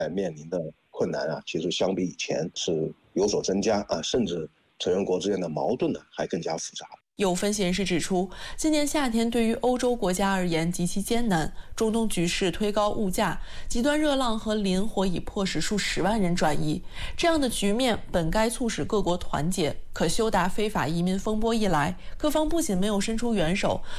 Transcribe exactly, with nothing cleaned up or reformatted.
呃面临的困难啊，其实相比以前是有所增加啊，甚至成员国之间的矛盾呢还更加复杂。 有分析人士指出，今年夏天对于欧洲国家而言极其艰难，中东局势推高物价，极端热浪和林火已迫使数十万人转移。这样的局面本该促使各国团结，可休达非法移民风波一来，各方不仅没有伸出援手，